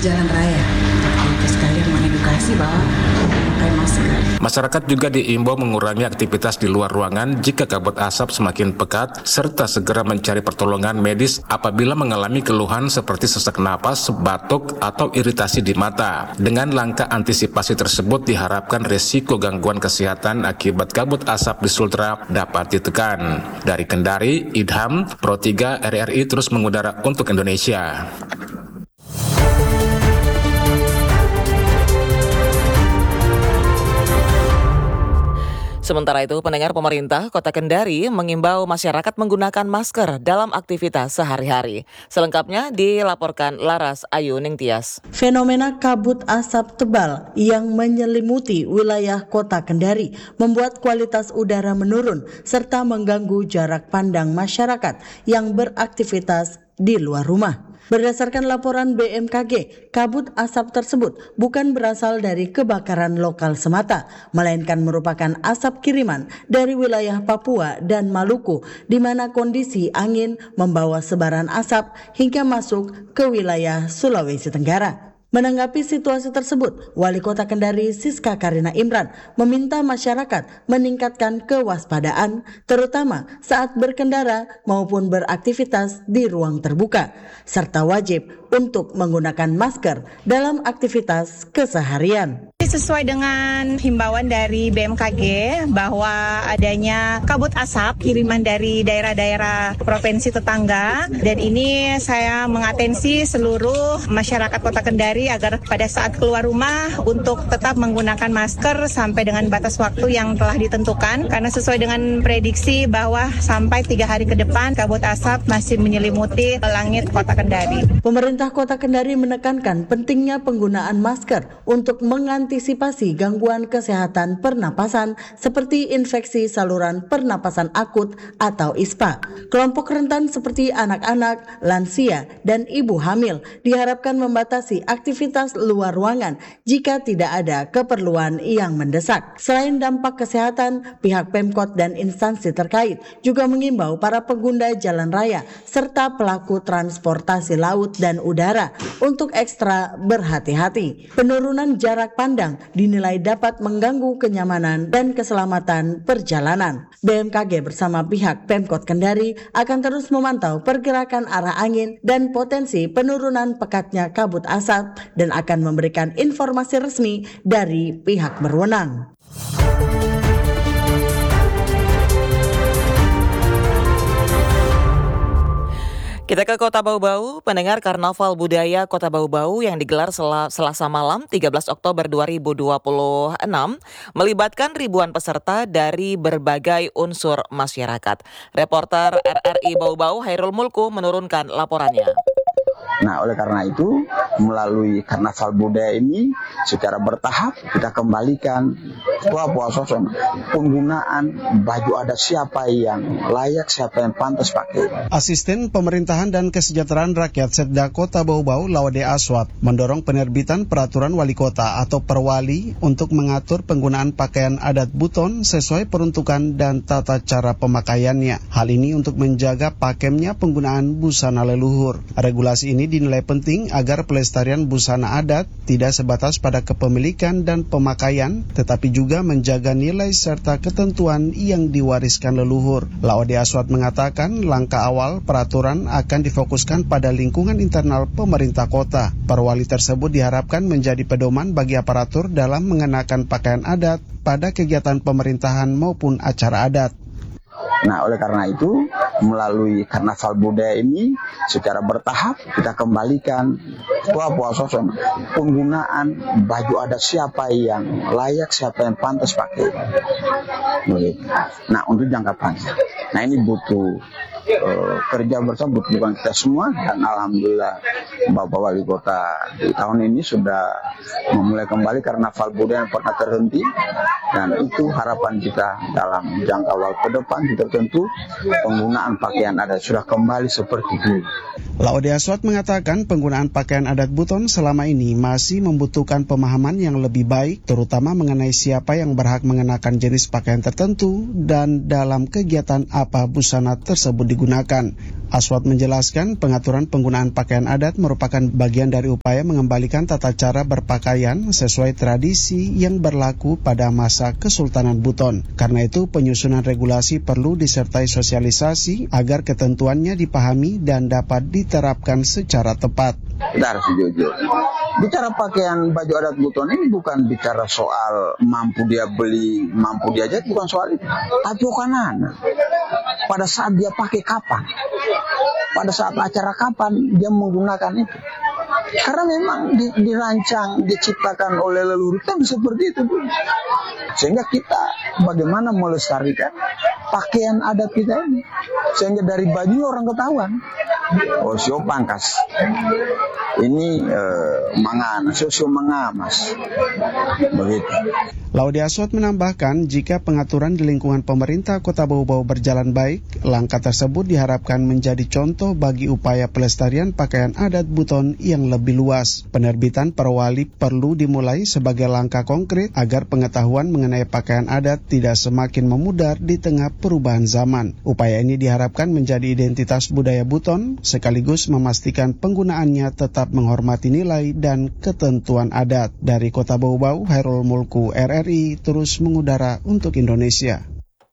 jalan raya. Untuk sekalian mengedukasi bahwa memakai masker. Masyarakat juga diimbau mengurangi aktivitas di luar ruangan jika kabut asap semakin pekat, serta segera mencari pertolongan medis apabila mengalami keluhan seperti sesak napas, batuk, atau iritasi di mata. Dengan langkah antisipasi tersebut diharapkan risiko gangguan kesehatan akibat kabut asap di Sultra dapat ditekan. Dari Kendari, Idham, Pro 3 RRI terus mengudara untuk Indonesia. Sementara itu, pendengar, pemerintah Kota Kendari mengimbau masyarakat menggunakan masker dalam aktivitas sehari-hari. Selengkapnya dilaporkan Laras Ayu Ningtyas. Fenomena kabut asap tebal yang menyelimuti wilayah Kota Kendari membuat kualitas udara menurun serta mengganggu jarak pandang masyarakat yang beraktivitas di luar rumah. Berdasarkan laporan BMKG, kabut asap tersebut bukan berasal dari kebakaran lokal semata, melainkan merupakan asap kiriman dari wilayah Papua dan Maluku, di mana kondisi angin membawa sebaran asap hingga masuk ke wilayah Sulawesi Tenggara. Menanggapi situasi tersebut, Wali Kota Kendari Siska Karina Imran meminta masyarakat meningkatkan kewaspadaan, terutama saat berkendara maupun beraktivitas di ruang terbuka, serta wajib untuk menggunakan masker dalam aktivitas keseharian. Sesuai dengan himbauan dari BMKG bahwa adanya kabut asap kiriman dari daerah-daerah provinsi tetangga, dan ini saya mengatensi seluruh masyarakat Kota Kendari agar pada saat keluar rumah untuk tetap menggunakan masker sampai dengan batas waktu yang telah ditentukan, karena sesuai dengan prediksi bahwa sampai 3 hari ke depan kabut asap masih menyelimuti langit Kota Kendari. Pemerintah Kota Kendari menekankan pentingnya penggunaan masker untuk mengantisipasi gangguan kesehatan pernapasan seperti infeksi saluran pernapasan akut atau ISPA. Kelompok rentan seperti anak-anak, lansia, dan ibu hamil diharapkan membatasi aktivitas luar ruangan jika tidak ada keperluan yang mendesak. Selain dampak kesehatan, pihak Pemkot dan instansi terkait juga mengimbau para pengguna jalan raya serta pelaku transportasi laut dan udara untuk ekstra berhati-hati. Penurunan jarak pandang dinilai dapat mengganggu kenyamanan dan keselamatan perjalanan. BMKG bersama pihak Pemkot Kendari akan terus memantau pergerakan arah angin dan potensi penurunan pekatnya kabut asap dan akan memberikan informasi resmi dari pihak berwenang. Kita ke Kota Bau-Bau. Pendengar, Karnaval Budaya Kota Bau-Bau yang digelar Selasa malam 13 Oktober 2026 melibatkan ribuan peserta dari berbagai unsur masyarakat. Reporter RRI Bau-Bau Hairul Mulku menurunkan laporannya. Nah, oleh karena itu, melalui Karnaval Budaya ini secara bertahap kita kembalikan penggunaan baju adat siapa yang layak, siapa yang pantas pakai. Asisten Pemerintahan dan Kesejahteraan Rakyat Setda Kota Bau-Bau Lawade Aswat mendorong penerbitan peraturan wali kota atau perwali untuk mengatur penggunaan pakaian adat buton sesuai peruntukan dan tata cara pemakaiannya. Hal ini untuk menjaga pakemnya penggunaan busana leluhur. Regulasi ini dinilai penting agar pelestarian busana adat tidak sebatas pada kepemilikan dan pemakaian, tetapi juga menjaga nilai serta ketentuan yang diwariskan leluhur. Lawade Aswat mengatakan langkah awal peraturan akan difokuskan pada lingkungan internal pemerintah kota. Perwali tersebut diharapkan menjadi pedoman bagi aparatur dalam mengenakan pakaian adat pada kegiatan pemerintahan maupun acara adat. Nah, oleh karena itu, melalui Karnaval Budaya ini secara bertahap kita kembalikan penggunaan baju adat siapa yang layak, siapa yang pantas pakai. Nah, untuk jangka panjang. Nah, ini butuh kerja bersama, bukan kita semua, dan alhamdulillah Bapak Wali Kota di tahun ini sudah memulai kembali Karnaval Budaya yang pernah terhenti, dan itu harapan kita dalam jangka waktu depan tentu penggunaan pakaian adat sudah kembali seperti dulu. Lawade Aswat mengatakan penggunaan pakaian adat buton selama ini masih membutuhkan pemahaman yang lebih baik, terutama mengenai siapa yang berhak mengenakan jenis pakaian tertentu dan dalam kegiatan apa busana tersebut digunakan. Aswad menjelaskan pengaturan penggunaan pakaian adat merupakan bagian dari upaya mengembalikan tata cara berpakaian sesuai tradisi yang berlaku pada masa Kesultanan Buton. Karena itu penyusunan regulasi perlu disertai sosialisasi agar ketentuannya dipahami dan dapat diterapkan secara tepat. Kita harus jujur. Bicara pakaian baju adat Buton ini bukan bicara soal mampu dia beli, mampu dia jahit, bukan soal itu. Tapi kanan. Pada saat dia pakai kapan? Pada saat acara kapan dia menggunakan itu? Karena memang dirancang, diciptakan oleh leluhur kan seperti itu dulu. Sehingga kita bagaimana melestarikan pakaian adat kita ini. Sehingga dari bajunya orang ketahuan. Oh, sio pangkas. Ini mangana, sio mangamas. Begitu. Laude Aswad menambahkan jika pengaturan di lingkungan pemerintah Kota Bau-Bau berjalan baik, langkah tersebut diharapkan menjadi contoh bagi upaya pelestarian pakaian adat Buton yang lebih luas. Penerbitan perwali perlu dimulai sebagai langkah konkret agar pengetahuan mengenai pakaian adat tidak semakin memudar di tengah perubahan zaman. Upaya ini diharapkan menjadi identitas budaya Buton sekaligus memastikan penggunaannya tetap menghormati nilai dan ketentuan adat. Dari Kota Bau-Bau, Hairul Mulku, RRI terus mengudara untuk Indonesia.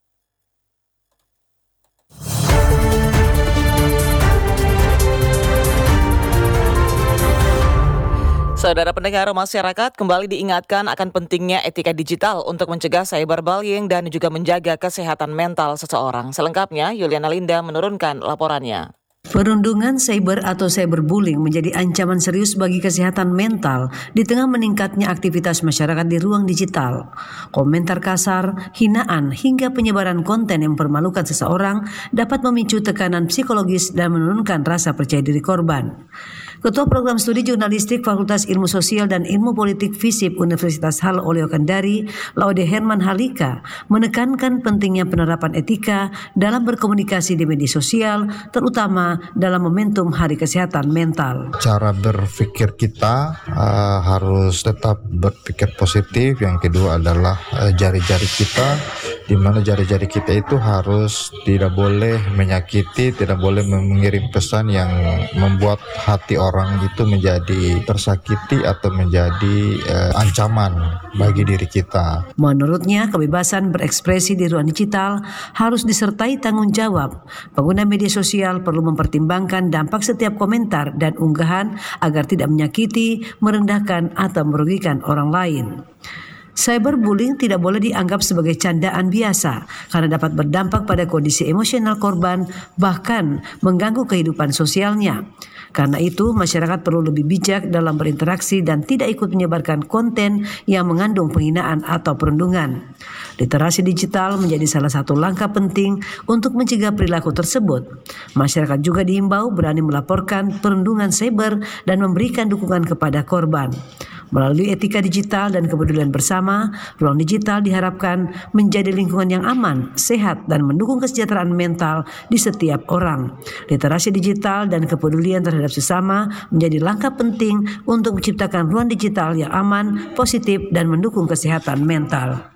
Saudara pendengar, masyarakat kembali diingatkan akan pentingnya etika digital untuk mencegah cyberbullying dan juga menjaga kesehatan mental seseorang. Selengkapnya, Yuliana Linda menurunkan laporannya. Perundungan cyber atau cyberbullying menjadi ancaman serius bagi kesehatan mental di tengah meningkatnya aktivitas masyarakat di ruang digital. Komentar kasar, hinaan, hingga penyebaran konten yang mempermalukan seseorang dapat memicu tekanan psikologis dan menurunkan rasa percaya diri korban. Ketua Program Studi Jurnalistik Fakultas Ilmu Sosial dan Ilmu Politik FISIP Universitas Hal Oleo Kendari, Laude Herman Halika, menekankan pentingnya penerapan etika dalam berkomunikasi di media sosial, terutama dalam momentum Hari Kesehatan Mental. Cara berpikir kita harus tetap berpikir positif. Yang kedua adalah jari-jari kita, di mana jari-jari kita itu harus tidak boleh menyakiti, tidak boleh mengirim pesan yang membuat hati orang itu menjadi tersakiti atau menjadi ancaman bagi diri kita. Menurutnya, kebebasan berekspresi di ruang digital harus disertai tanggung jawab. Pengguna media sosial perlu mempertimbangkan dampak setiap komentar dan unggahan agar tidak menyakiti, merendahkan, atau merugikan orang lain. Cyberbullying tidak boleh dianggap sebagai candaan biasa karena dapat berdampak pada kondisi emosional korban, bahkan mengganggu kehidupan sosialnya. Karena itu, masyarakat perlu lebih bijak dalam berinteraksi dan tidak ikut menyebarkan konten yang mengandung penghinaan atau perundungan. Literasi digital menjadi salah satu langkah penting untuk mencegah perilaku tersebut. Masyarakat juga diimbau berani melaporkan perundungan cyber dan memberikan dukungan kepada korban. Melalui etika digital dan kepedulian bersama, ruang digital diharapkan menjadi lingkungan yang aman, sehat, dan mendukung kesejahteraan mental di setiap orang. Literasi digital dan kepedulian terhadap sesama menjadi langkah penting untuk menciptakan ruang digital yang aman, positif, dan mendukung kesehatan mental.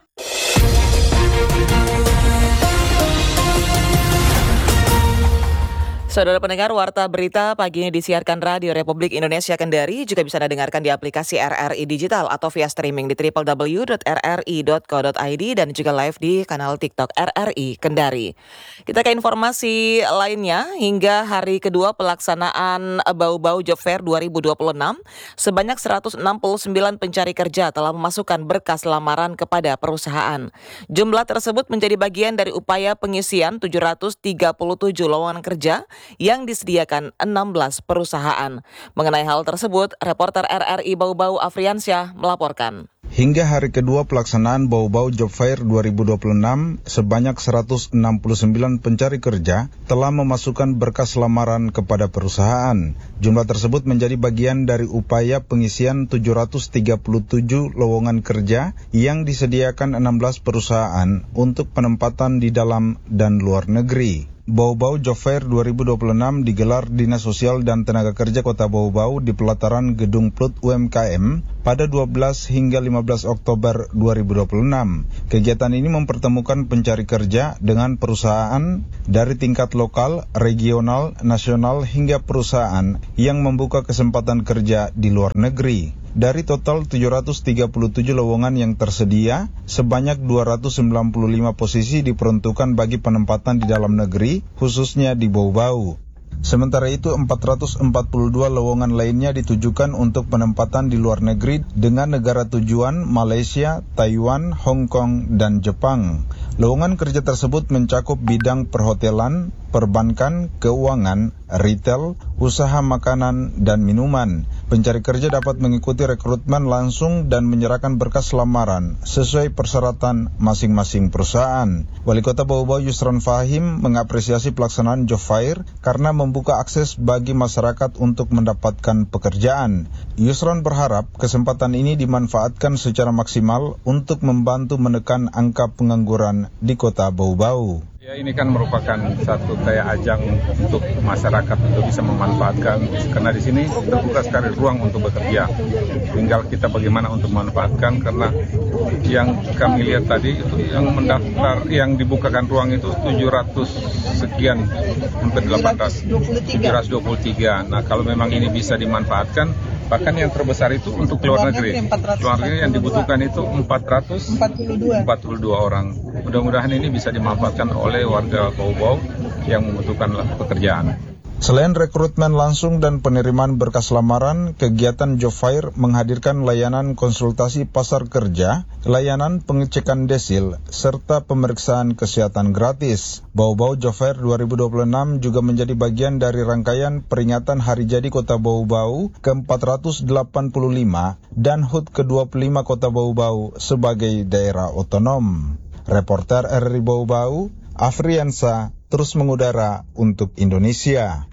Saudara pendengar, Warta Berita pagi ini disiarkan Radio Republik Indonesia Kendari, juga bisa Anda dengarkan di aplikasi RRI Digital atau via streaming di www.rri.co.id dan juga live di kanal TikTok RRI Kendari. Kita ke informasi lainnya, hingga hari kedua pelaksanaan Bau-Bau Job Fair 2026, sebanyak 169 pencari kerja telah memasukkan berkas lamaran kepada perusahaan. Jumlah tersebut menjadi bagian dari upaya pengisian 737 lowongan kerja yang disediakan 16 perusahaan. Mengenai hal tersebut, reporter RRI Bau-Bau Afriansyah melaporkan. Hingga hari kedua pelaksanaan Bau-Bau Job Fair 2026, sebanyak 169 pencari kerja telah memasukkan berkas lamaran kepada perusahaan. Jumlah tersebut menjadi bagian dari upaya pengisian 737 lowongan kerja yang disediakan 16 perusahaan untuk penempatan di dalam dan luar negeri. Bau-Bau Job Fair 2026 digelar Dinas Sosial dan Tenaga Kerja Kota Bau-Bau di pelataran Gedung Plut UMKM pada 12 hingga 15 Oktober 2026. Kegiatan ini mempertemukan pencari kerja dengan perusahaan dari tingkat lokal, regional, nasional hingga perusahaan yang membuka kesempatan kerja di luar negeri. Dari total 737 lowongan yang tersedia, sebanyak 295 posisi diperuntukkan bagi penempatan di dalam negeri, khususnya di Bau-Bau. Sementara itu 442 lowongan lainnya ditujukan untuk penempatan di luar negeri dengan negara tujuan Malaysia, Taiwan, Hong Kong, dan Jepang. Lowongan kerja tersebut mencakup bidang perhotelan, perbankan, keuangan, retail, usaha makanan, dan minuman. Pencari kerja dapat mengikuti rekrutmen langsung dan menyerahkan berkas lamaran sesuai persyaratan masing-masing perusahaan. Wali Kota Bau-Bau Yusron Fahim mengapresiasi pelaksanaan Job Fair karena membuka akses bagi masyarakat untuk mendapatkan pekerjaan. Yusron berharap kesempatan ini dimanfaatkan secara maksimal untuk membantu menekan angka pengangguran di Kota Bau-Bau. Ya, ini kan merupakan satu kayak ajang untuk masyarakat untuk bisa memanfaatkan, karena di sini terbuka sekali ruang untuk bekerja. Tinggal kita bagaimana untuk memanfaatkan, karena yang kami lihat tadi itu yang mendaftar, yang dibukakan ruang itu 700 sekian, hampir 723. Nah, kalau memang ini bisa dimanfaatkan, bahkan yang terbesar itu untuk luar negeri. Luar negeri yang dibutuhkan itu 442 orang. Mudah-mudahan ini bisa dimanfaatkan oleh warga Bau-Bau yang membutuhkan pekerjaan. Selain rekrutmen langsung dan penerimaan berkas lamaran, kegiatan Job Fair menghadirkan layanan konsultasi pasar kerja, layanan pengecekan desil, serta pemeriksaan kesehatan gratis. Bau-Bau Job Fair 2026 juga menjadi bagian dari rangkaian peringatan Hari Jadi Kota Bau-Bau ke-485 dan HUT ke-25 Kota Bau-Bau sebagai daerah otonom. Reporter RRI Bau-Bau, Afriansa, terus mengudara untuk Indonesia.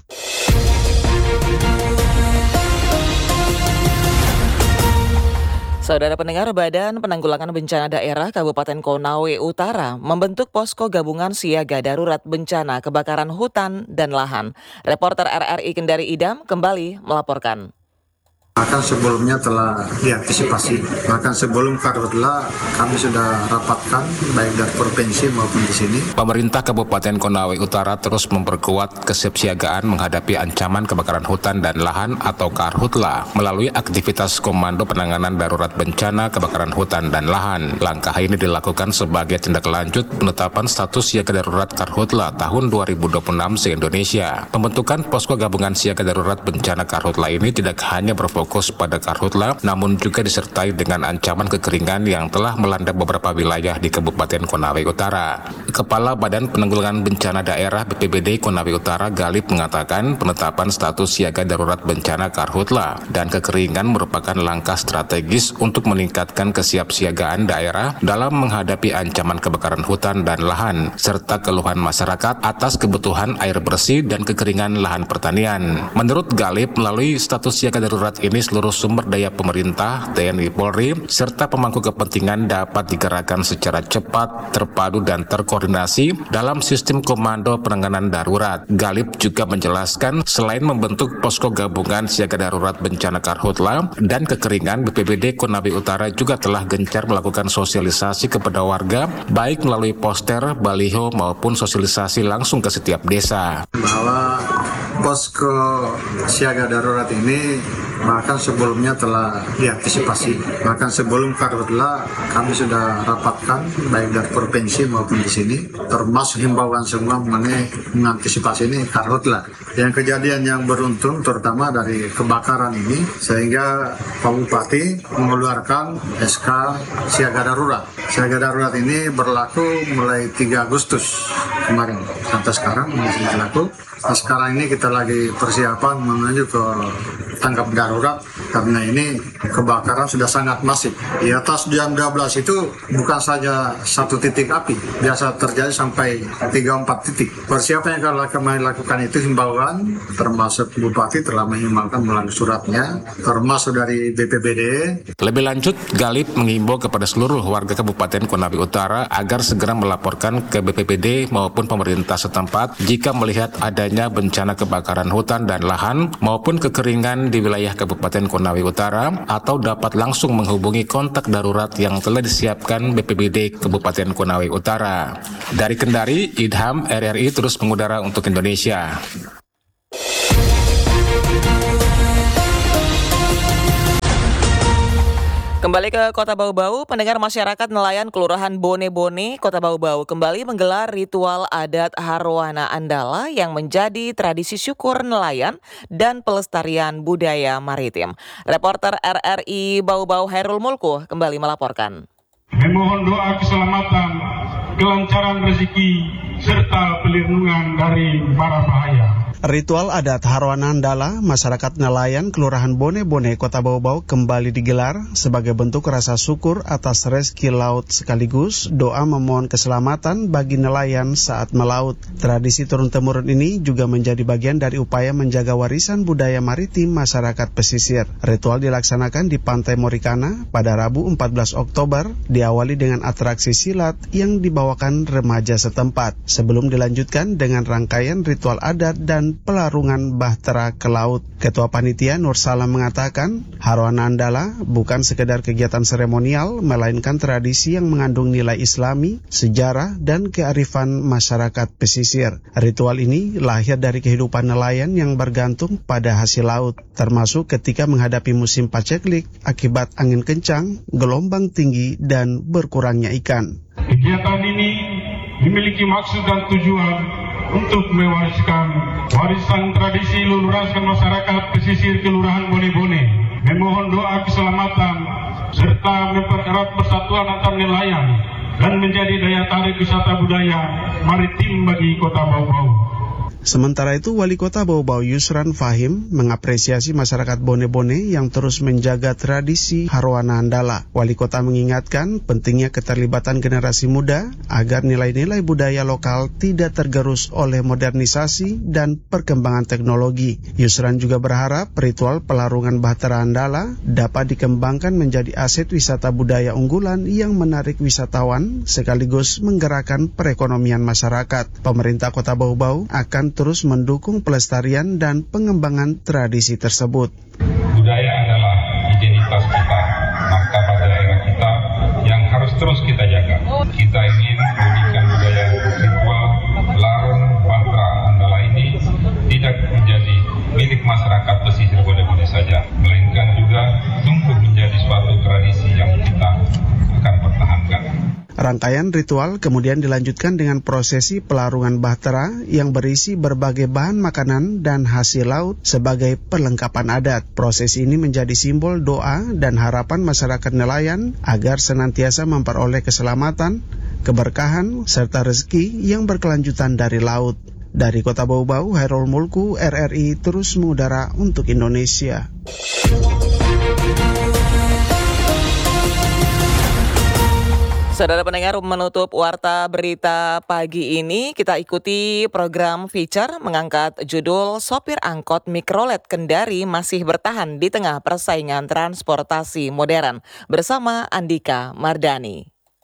Saudara pendengar, Badan Penanggulangan Bencana Daerah Kabupaten Konawe Utara membentuk posko gabungan siaga darurat bencana kebakaran hutan dan lahan. Reporter RRI Kendari Idam kembali melaporkan. Bahkan sebelumnya telah diantisipasi. Bahkan sebelum karhutla kami sudah rapatkan baik dari provinsi maupun di sini. Pemerintah Kabupaten Konawe Utara terus memperkuat kesiapsiagaan menghadapi ancaman kebakaran hutan dan lahan atau karhutla melalui aktivitas Komando Penanganan Darurat Bencana Kebakaran Hutan dan Lahan. Langkah ini dilakukan sebagai tindak lanjut penetapan status siaga darurat karhutla tahun 2026 se-Indonesia. Pembentukan posko gabungan siaga darurat bencana karhutla ini tidak hanya berfokus pada karhutla, namun juga disertai dengan ancaman kekeringan yang telah melanda beberapa wilayah di Kabupaten Konawe Utara. Kepala Badan Penanggulangan Bencana Daerah BPBD Konawe Utara Galip mengatakan penetapan status siaga darurat bencana karhutla dan kekeringan merupakan langkah strategis untuk meningkatkan kesiapsiagaan daerah dalam menghadapi ancaman kebakaran hutan dan lahan, serta keluhan masyarakat atas kebutuhan air bersih dan kekeringan lahan pertanian. Menurut Galip, melalui status siaga darurat ini seluruh sumber daya pemerintah, TNI Polri, serta pemangku kepentingan dapat digerakkan secara cepat, terpadu, dan terkoordinasi dalam sistem komando penanganan darurat. Galip juga menjelaskan, selain membentuk posko gabungan siaga darurat bencana karhutla dan kekeringan, BPBD Konawe Utara juga telah gencar melakukan sosialisasi kepada warga, baik melalui poster, baliho, maupun sosialisasi langsung ke setiap desa. Bahwa posko siaga darurat ini bahkan sebelumnya telah diantisipasi. Bahkan sebelum karhutla kami sudah rapatkan baik dari provinsi maupun di sini, termasuk himbauan semua mengenai mengantisipasi ini karhutla. Yang kejadian yang beruntung terutama dari kebakaran ini, sehingga Pak Bupati mengeluarkan SK siaga darurat. Siaga darurat ini berlaku mulai 3 Agustus kemarin sampai sekarang masih berlaku. Nah, sekarang ini kita lagi persiapan menuju ke tanggap darurat karena ini kebakaran sudah sangat masif. Di atas jam 12 itu bukan saja satu titik api, biasa terjadi sampai 3-4 titik. Persiapan yang kami lakukan itu himbauan, termasuk Bupati telah menghimbaukan melalui suratnya, termasuk dari BPBD. Lebih lanjut, Galip mengimbau kepada seluruh warga Kabupaten Konawe Utara agar segera melaporkan ke BPBD maupun pemerintah setempat jika melihat adanya bencana kebakaran hutan dan lahan maupun kekeringan di wilayah Kabupaten Konawe Utara, atau dapat langsung menghubungi kontak darurat yang telah disiapkan BPBD Kabupaten Konawe Utara. Dari Kendari, Idham, RRI terus mengudara untuk Indonesia. Kembali ke Kota Bau-Bau, pendengar masyarakat nelayan Kelurahan Bone-Bone, Kota Bau-Bau kembali menggelar ritual adat Harwana Andala yang menjadi tradisi syukur nelayan dan pelestarian budaya maritim. Reporter RRI Bau-Bau Hairul Mulku kembali melaporkan. Memohon doa keselamatan, kelancaran rezeki, serta perlindungan dari para bahaya. Ritual adat Harwana Andala masyarakat nelayan Kelurahan Bone-Bone Kota Bau-Bau kembali digelar sebagai bentuk rasa syukur atas rezeki laut sekaligus doa memohon keselamatan bagi nelayan saat melaut. Tradisi turun-temurun ini juga menjadi bagian dari upaya menjaga warisan budaya maritim masyarakat pesisir. Ritual dilaksanakan di Pantai Morikana pada Rabu 14 Oktober, diawali dengan atraksi silat yang dibawakan remaja setempat sebelum dilanjutkan dengan rangkaian ritual adat dan pelarungan bahtera ke laut. Ketua Panitia Nur Salam mengatakan, Harwana Andala bukan sekedar kegiatan seremonial, melainkan tradisi yang mengandung nilai Islami, sejarah, dan kearifan masyarakat pesisir. Ritual ini lahir dari kehidupan nelayan yang bergantung pada hasil laut, termasuk ketika menghadapi musim paceklik akibat angin kencang, gelombang tinggi, dan berkurangnya ikan. Kegiatan ini dimiliki maksud dan tujuan untuk mewariskan warisan tradisi leluraskan masyarakat pesisir Kelurahan Bone-Bone, memohon doa keselamatan, serta mempererat persatuan antar nelayan dan menjadi daya tarik wisata budaya maritim bagi Kota Bau-Bau. Sementara itu, Wali Kota Bau-Bau Yusran Fahim mengapresiasi masyarakat Bone-Bone yang terus menjaga tradisi Harwana Andala. Wali Kota mengingatkan pentingnya keterlibatan generasi muda agar nilai-nilai budaya lokal tidak tergerus oleh modernisasi dan perkembangan teknologi. Yusran juga berharap ritual pelarungan bahtera Andala dapat dikembangkan menjadi aset wisata budaya unggulan yang menarik wisatawan sekaligus menggerakkan perekonomian masyarakat. Pemerintah Kota Bau-Bau akan terus mendukung pelestarian dan pengembangan tradisi tersebut. Budaya adalah identitas kita, martabat daerah kita yang harus terus kita jaga. Kita ingin menjadikan budaya ritual larung bahtera Andala ini tidak menjadi milik masyarakat pesisir Bone-Bone saja, melainkan juga tumbuh menjadi suatu tradisi yang kita akan pertahankan. Rangkaian ritual kemudian dilanjutkan dengan prosesi pelarungan bahtera yang berisi berbagai bahan makanan dan hasil laut sebagai perlengkapan adat. Prosesi ini menjadi simbol doa dan harapan masyarakat nelayan agar senantiasa memperoleh keselamatan, keberkahan, serta rezeki yang berkelanjutan dari laut. Dari Kota Bau-Bau, Hairul Mulku, RRI terus mengudara untuk Indonesia. Saudara pendengar, menutup warta berita pagi ini, kita ikuti program feature mengangkat judul Sopir Angkot Mikrolet Kendari masih bertahan di tengah persaingan transportasi modern bersama Andika Mardani.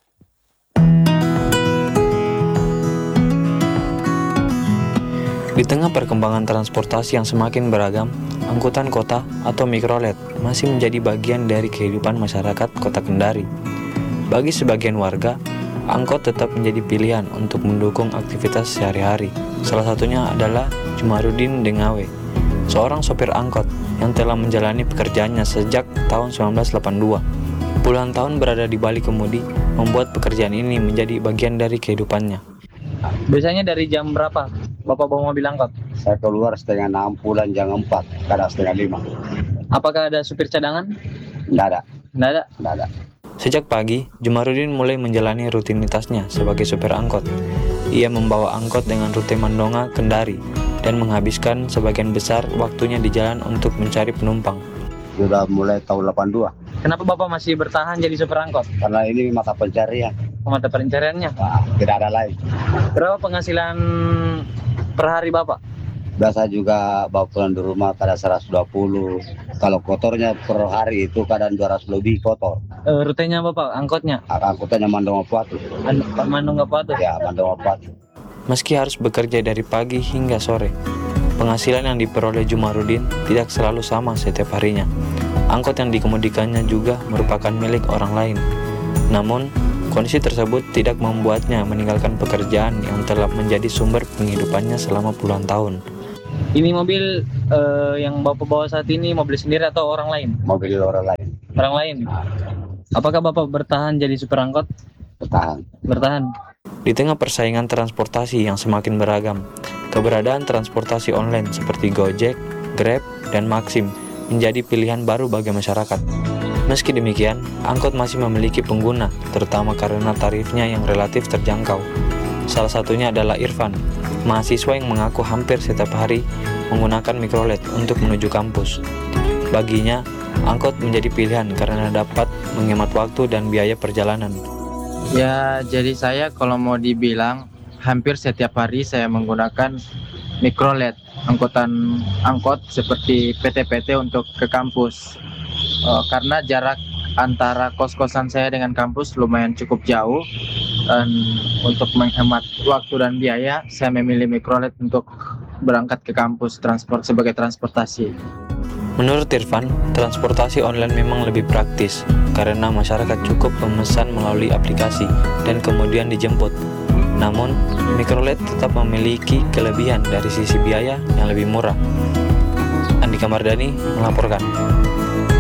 Di tengah perkembangan transportasi yang semakin beragam, angkutan kota atau mikrolet masih menjadi bagian dari kehidupan masyarakat Kota Kendari. Bagi sebagian warga, angkot tetap menjadi pilihan untuk mendukung aktivitas sehari-hari. Salah satunya adalah Jumarudin Dengawe, seorang sopir angkot yang telah menjalani pekerjaannya sejak tahun 1982. Puluhan tahun berada di balik kemudi membuat pekerjaan ini menjadi bagian dari kehidupannya. Biasanya dari jam berapa Bapak bawa mobil angkot? Saya keluar 5:30, pulang jam 4, kadang 4:30. Apakah ada supir cadangan? Nggak ada. Nggak ada. Sejak pagi, Jumarudin mulai menjalani rutinitasnya sebagai supir angkot. Ia membawa angkot dengan rute Mandonga, Kendari, dan menghabiskan sebagian besar waktunya di jalan untuk mencari penumpang. Sudah mulai tahun 82. Kenapa Bapak masih bertahan jadi supir angkot? Karena ini mata pencarian. Mata pencariannya? Nah, tidak ada lain. Berapa penghasilan per hari Bapak? Biasa juga bawa pulang di rumah kadang 120. Kalau kotornya per hari itu kadang 200 lebih kotor. Rutenya Bapak, angkotnya? Angkotnya Mandong Apuatu. Mandong Apuatu? Ya, Mandong Apuatu. Meski harus bekerja dari pagi hingga sore, penghasilan yang diperoleh Jumarudin tidak selalu sama setiap harinya. Angkot yang dikemudikannya juga merupakan milik orang lain. Namun, kondisi tersebut tidak membuatnya meninggalkan pekerjaan yang telah menjadi sumber penghidupannya selama puluhan tahun. Ini mobil yang Bapak bawa saat ini mobil sendiri atau orang lain? Mobil orang lain. Orang lain? Apakah Bapak bertahan jadi supir angkot? Bertahan. Di tengah persaingan transportasi yang semakin beragam, keberadaan transportasi online seperti Gojek, Grab, dan Maxim menjadi pilihan baru bagi masyarakat. Meski demikian, angkot masih memiliki pengguna, terutama karena tarifnya yang relatif terjangkau. Salah satunya adalah Irfan, mahasiswa yang mengaku hampir setiap hari menggunakan mikrolet untuk menuju kampus. Baginya, angkot menjadi pilihan karena dapat menghemat waktu dan biaya perjalanan. Ya, jadi saya kalau mau dibilang hampir setiap hari saya menggunakan mikrolet, angkot seperti PT-PT untuk ke kampus. Karena jarak antara kos-kosan saya dengan kampus lumayan cukup jauh, dan untuk menghemat waktu dan biaya, saya memilih mikrolet untuk berangkat ke kampus sebagai transportasi. Menurut Irfan, transportasi online memang lebih praktis karena masyarakat cukup memesan melalui aplikasi dan kemudian dijemput. Namun, mikrolet tetap memiliki kelebihan dari sisi biaya yang lebih murah. Andika Mardani melaporkan.